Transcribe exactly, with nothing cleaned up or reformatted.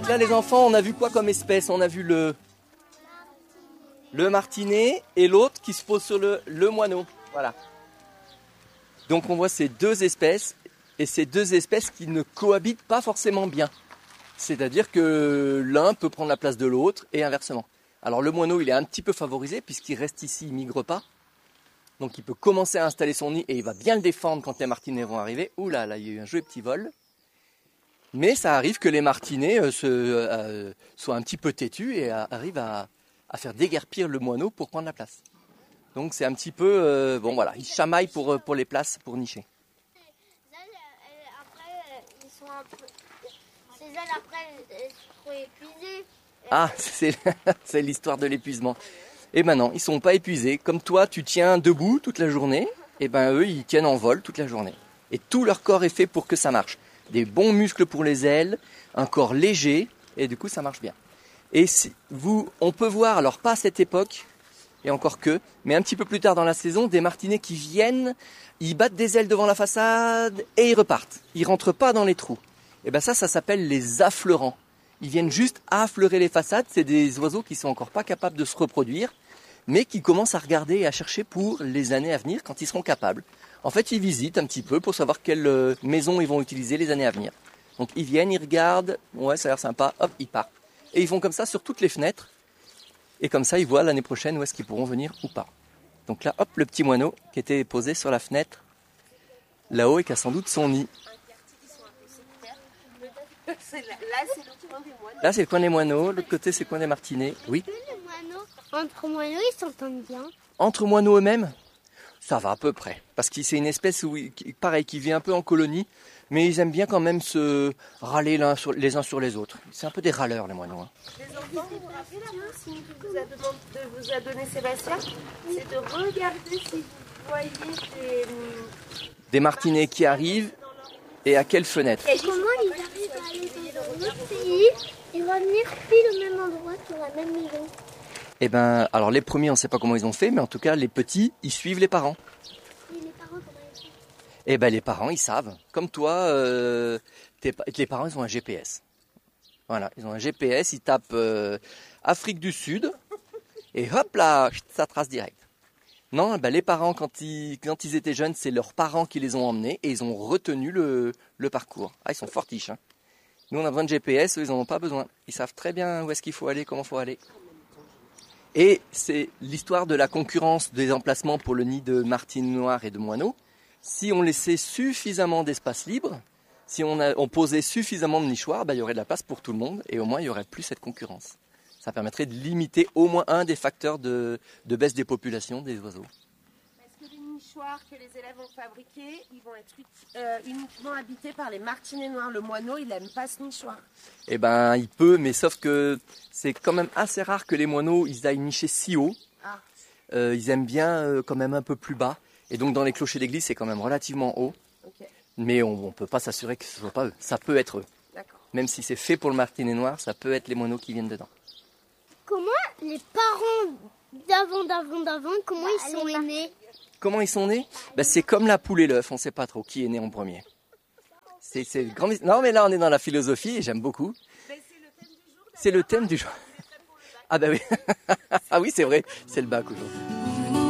là, les enfants, on a vu quoi comme espèce? On a vu le, le martinet et l'autre qui se pose sur le, le moineau. Voilà. Donc on voit ces deux espèces et ces deux espèces qui ne cohabitent pas forcément bien. C'est-à-dire que l'un peut prendre la place de l'autre et inversement. Alors le moineau, il est un petit peu favorisé puisqu'il reste ici, il ne migre pas. Donc il peut commencer à installer son nid et il va bien le défendre quand les martinets vont arriver. Ouh là, là, il y a eu un joli petit vol. Mais ça arrive que les martinets euh, se, euh, soient un petit peu têtus et euh, arrivent à, à faire déguerpir le moineau pour prendre la place. Donc c'est un petit peu, euh, bon voilà, ils chamaillent pour, pour les places, pour nicher. Après, ils sont un peu... Ces ailes, après, elles sont épuisées. Ah, c'est, c'est l'histoire de l'épuisement. Et ben non, ils sont pas épuisés. Comme toi, tu tiens debout toute la journée, et ben eux, ils tiennent en vol toute la journée. Et tout leur corps est fait pour que ça marche. Des bons muscles pour les ailes, un corps léger, et du coup, ça marche bien. Et si vous, on peut voir, alors pas à cette époque, et encore que, mais un petit peu plus tard dans la saison, des martinets qui viennent, ils battent des ailes devant la façade, et ils repartent. Ils rentrent pas dans les trous. Et ben ça, ça s'appelle les affleurants. Ils viennent juste affleurer les façades. C'est des oiseaux qui sont encore pas capables de se reproduire, mais qui commencent à regarder et à chercher pour les années à venir quand ils seront capables. En fait, ils visitent un petit peu pour savoir quelle maison ils vont utiliser les années à venir. Donc ils viennent, ils regardent, ouais, ça a l'air sympa, hop, ils partent. Et ils font comme ça sur toutes les fenêtres. Et comme ça, ils voient l'année prochaine où est-ce qu'ils pourront venir ou pas. Donc là, hop, le petit moineau qui était posé sur la fenêtre, là-haut, et qui a sans doute son nid. Là, c'est le coin des moineaux. Là, c'est le coin des moineaux. L'autre côté, c'est le coin des martinets. Oui. Les moineaux, entre moineaux, ils s'entendent bien. Entre moineaux eux-mêmes, ça va à peu près. Parce que c'est une espèce, où, pareil, qui vit un peu en colonie. Mais ils aiment bien quand même se râler l'un sur, les uns sur les autres. C'est un peu des râleurs, les moineaux. Hein. Les enfants, vous vous rappelez la consigne que vous a donné, de vous a donné Sébastien? C'est de regarder si vous voyez des... Des martinets qui arrivent et à quelle fenêtre? Et comment ils arrivent à aller dans un autre pays et revenir pile au même endroit sur la même maison? Eh ben, alors les premiers, on ne sait pas comment ils ont fait, mais en tout cas, les petits, ils suivent les parents. Et les parents, comment ils font? Eh ben, les parents, ils savent. Comme toi, euh, tes, les parents, ils ont un G P S. Voilà, ils ont un G P S, ils tapent euh, Afrique du Sud, et hop là, ça trace direct. Non, ben, les parents, quand ils, quand ils étaient jeunes, c'est leurs parents qui les ont emmenés, et ils ont retenu le, le parcours. Ah, ils sont fortiches. Hein. Nous, on a besoin de G P S, eux, ils n'en ont pas besoin. Ils savent très bien où est-ce qu'il faut aller, comment il faut aller. Et c'est l'histoire de la concurrence des emplacements pour le nid de martine noire et de moineaux. Si on laissait suffisamment d'espace libre, si on, a, on posait suffisamment de nichoirs, ben, il y aurait de la place pour tout le monde et au moins il n'y aurait plus cette concurrence. Ça permettrait de limiter au moins un des facteurs de, de baisse des populations des oiseaux. Parce que les nichoirs que les élèves ont fabriqués, ils vont être euh, uniquement habités par les martinets noirs. Le moineau, il n'aime pas ce nichoir. Eh ben, il peut, mais sauf que c'est quand même assez rare que les moineaux ils aillent nicher si haut. Ah. Euh, ils aiment bien euh, quand même un peu plus bas. Et donc dans les clochers d'église, c'est quand même relativement haut. Okay. Mais on ne peut pas s'assurer que ce ne soit pas eux. Ça peut être eux. D'accord. Même si c'est fait pour le martinet noir, ça peut être les moineaux qui viennent dedans. Comment les parents d'avant, d'avant, d'avant, comment bah, ils sont nés? Comment ils sont nés? Ben, c'est comme la poule et l'œuf, on ne sait pas trop qui est né en premier. C'est, c'est le grand... Non mais là on est dans la philosophie et j'aime beaucoup. Mais c'est le thème du jour. C'est le thème du jour. Ah bah oui. Ah oui c'est vrai, c'est le bac aujourd'hui.